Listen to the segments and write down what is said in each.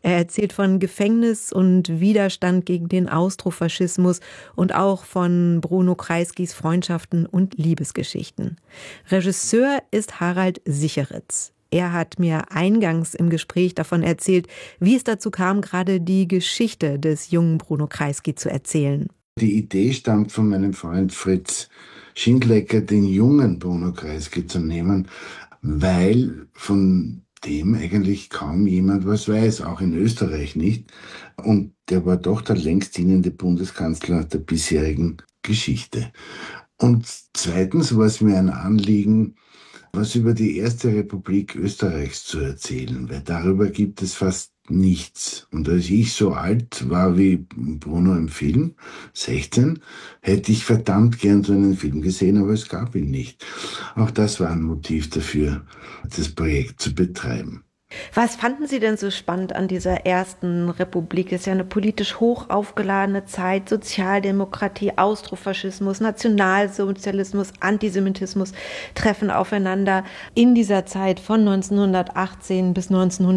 Er erzählt von Gefängnis und Widerstand gegen den Austrofaschismus und auch von Bruno Kreiskys Freundschaften und Liebesgeschichten. Regisseur ist Harald Sicheritz. Er hat mir eingangs im Gespräch davon erzählt, wie es dazu kam, gerade die Geschichte des jungen Bruno Kreisky zu erzählen. Die Idee stammt von meinem Freund Fritz Schindlecker, den jungen Bruno Kreisky zu nehmen, weil von dem eigentlich kaum jemand was weiß, auch in Österreich nicht. Und der war doch der längst dienende Bundeskanzler der bisherigen Geschichte. Und zweitens war es mir ein Anliegen, was über die Erste Republik Österreichs zu erzählen, weil darüber gibt es fast nichts. Und als ich so alt war wie Bruno im Film, 16, hätte ich verdammt gern so einen Film gesehen, aber es gab ihn nicht. Auch das war ein Motiv dafür, das Projekt zu betreiben. Was fanden Sie denn so spannend an dieser Ersten Republik? Es ist ja eine politisch hoch aufgeladene Zeit. Sozialdemokratie, Austrofaschismus, Nationalsozialismus, Antisemitismus treffen aufeinander in dieser Zeit von 1918 bis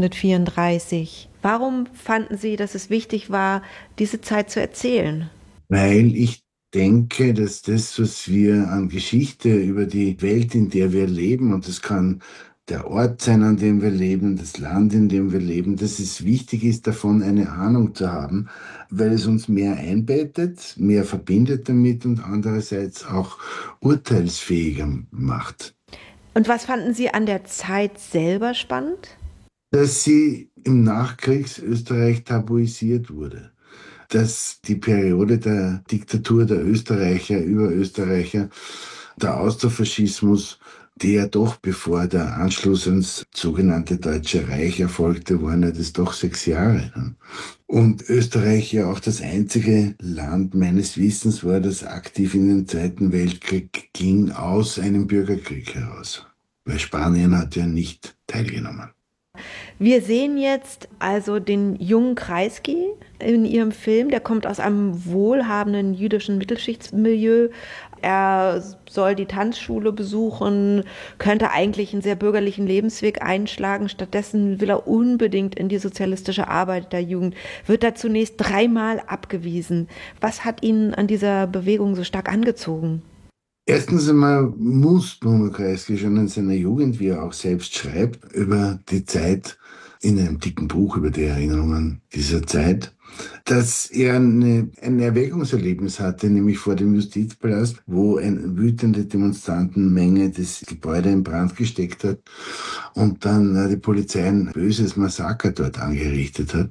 1934. Warum fanden Sie, dass es wichtig war, diese Zeit zu erzählen? Weil ich denke, dass das, was wir an Geschichte über die Welt, in der wir leben, und das kann der Ort sein, an dem wir leben, das Land, in dem wir leben, dass es wichtig ist, davon eine Ahnung zu haben, weil es uns mehr einbettet, mehr verbindet damit und andererseits auch urteilsfähiger macht. Und was fanden Sie an der Zeit selber spannend? Dass sie im Nachkriegsösterreich tabuisiert wurde, dass die Periode der Diktatur der Österreicher über Österreicher, der Austrofaschismus, die ja doch, bevor der Anschluss ans sogenannte Deutsche Reich erfolgte, waren ja das doch 6 Jahre. Und Österreich ja auch das einzige Land meines Wissens war, das aktiv in den Zweiten Weltkrieg ging, aus einem Bürgerkrieg heraus. Weil Spanien hat ja nicht teilgenommen. Wir sehen jetzt also den jungen Kreisky in Ihrem Film. Der kommt aus einem wohlhabenden jüdischen Mittelschichtsmilieu. Er soll die Tanzschule besuchen, könnte eigentlich einen sehr bürgerlichen Lebensweg einschlagen. Stattdessen will er unbedingt in die sozialistische Arbeit der Jugend, wird da zunächst 3-mal abgewiesen. Was hat ihn an dieser Bewegung so stark angezogen? Erstens einmal muss Bruno Kreisky schon in seiner Jugend, wie er auch selbst schreibt, über die Zeit in einem dicken Buch über die Erinnerungen dieser Zeit, dass er ein Erweckungserlebnis hatte, nämlich vor dem Justizpalast, wo eine wütende Demonstrantenmenge das Gebäude in Brand gesteckt hat und dann die Polizei ein böses Massaker dort angerichtet hat.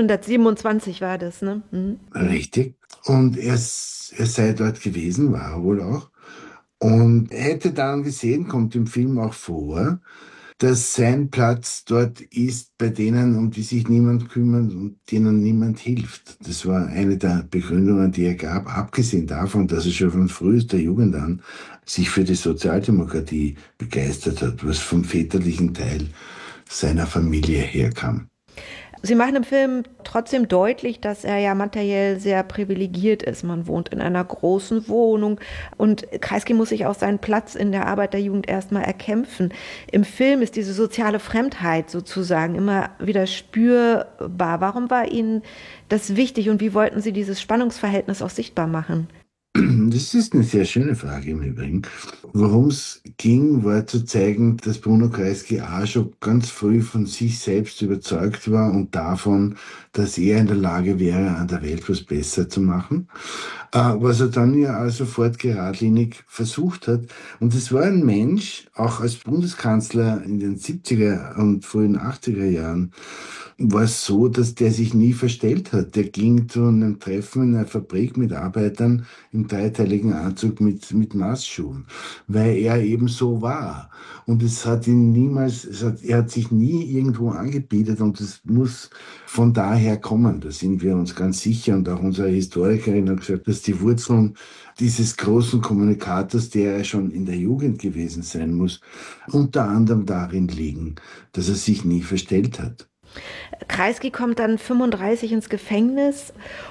1927 war das, ne? Mhm. Richtig. Und er sei dort gewesen, war er wohl auch. Und er hätte dann gesehen, kommt im Film auch vor, dass sein Platz dort ist bei denen, um die sich niemand kümmert und denen niemand hilft. Das war eine der Begründungen, die er gab, abgesehen davon, dass er schon von frühester Jugend an sich für die Sozialdemokratie begeistert hat, was vom väterlichen Teil seiner Familie herkam. Sie machen im Film trotzdem deutlich, dass er ja materiell sehr privilegiert ist. Man wohnt in einer großen Wohnung und Kreisky muss sich auch seinen Platz in der Arbeit der Jugend erstmal erkämpfen. Im Film ist diese soziale Fremdheit sozusagen immer wieder spürbar. Warum war Ihnen das wichtig und wie wollten Sie dieses Spannungsverhältnis auch sichtbar machen? Das ist eine sehr schöne Frage im Übrigen. Worum es ging, war zu zeigen, dass Bruno Kreisky auch schon ganz früh von sich selbst überzeugt war und davon, dass er in der Lage wäre, an der Welt was besser zu machen. Was er dann ja auch sofort geradlinig versucht hat. Und es war ein Mensch, auch als Bundeskanzler in den 70er und frühen 80er Jahren, war es so, dass der sich nie verstellt hat. Der ging zu einem Treffen in einer Fabrik mit Arbeitern im dreiteiligen Anzug mit Maßschuhen, weil er eben so war. Und es hat ihn niemals, er hat sich nie irgendwo angebietet und es muss von daher kommen. Da sind wir uns ganz sicher. Und auch unsere Historikerin hat gesagt, dass die Wurzeln dieses großen Kommunikators, der er schon in der Jugend gewesen sein muss, unter anderem darin liegen, dass er sich nie verstellt hat. Kreisky kommt dann 35 ins Gefängnis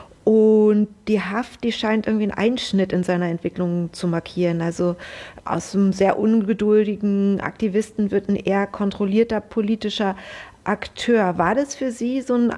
und die Haft, die scheint irgendwie einen Einschnitt in seiner Entwicklung zu markieren. Also aus einem sehr ungeduldigen Aktivisten wird ein eher kontrollierter politischer Akteur. War das für Sie so ein